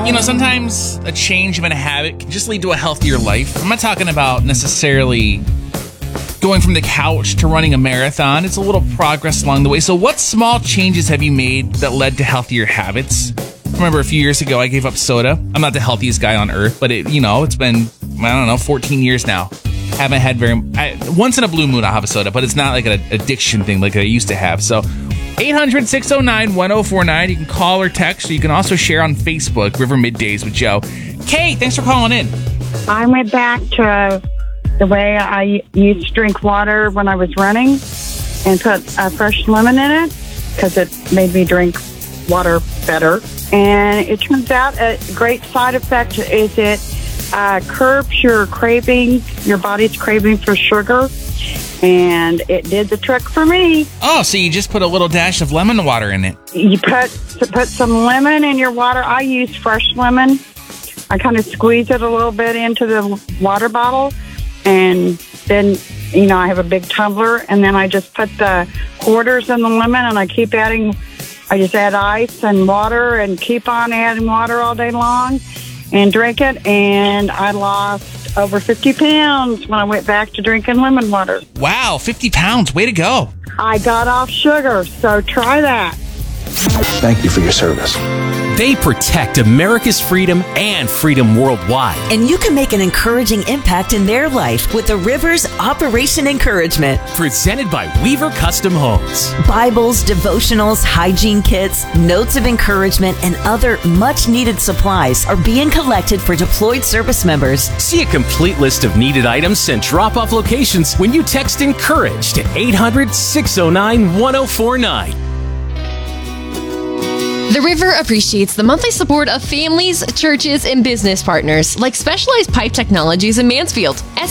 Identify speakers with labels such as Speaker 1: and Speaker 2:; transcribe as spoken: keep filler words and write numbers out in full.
Speaker 1: You know, sometimes a change of a habit can just lead to a healthier life. I'm not talking about necessarily going from the couch to running a marathon. It's a little progress along the way. So what small changes have you made that led to healthier habits? I remember a few years ago, I gave up soda. I'm not the healthiest guy on earth, but it, you know, it's been, I don't know, fourteen years now. Haven't had very, I, once in a blue moon I'll have a soda, but it's not like an addiction thing like I used to have. So eight hundred, six oh nine, one oh four nine. You can call or text, or you can also share on Facebook, River Middays with Joe. Kate, thanks for calling in.
Speaker 2: I went back to the way I used to drink water when I was running and put a fresh lemon in it because it made me drink water better. And it turns out a great side effect is it uh, curbs your craving, your body's craving for sugar. And it did the trick for me.
Speaker 1: Oh, so you just put a little dash of lemon water in it.
Speaker 2: You put to put some lemon in your water. I use fresh lemon. I kind of squeeze it a little bit into the water bottle. And then, you know, I have a big tumbler. And then I just put the quarters in the lemon. And I keep adding, I just add ice and water and keep on adding water all day long and drink it. And I lost over fifty pounds when I went back to drinking lemon water.
Speaker 1: Wow, fifty pounds. Way to go.
Speaker 2: I got off sugar, so try that.
Speaker 3: Thank you for your service.
Speaker 4: They protect America's freedom and freedom worldwide.
Speaker 5: And you can make an encouraging impact in their life with the Rivers Operation Encouragement.
Speaker 4: Presented by Weaver Custom Homes.
Speaker 5: Bibles, devotionals, hygiene kits, notes of encouragement, and other much-needed supplies are being collected for deployed service members.
Speaker 4: See a complete list of needed items and drop-off locations when you text ENCOURAGE to eight hundred, six oh nine, one oh four nine.
Speaker 6: The River appreciates the monthly support of families, churches, and business partners like Specialized Pipe Technologies in Mansfield,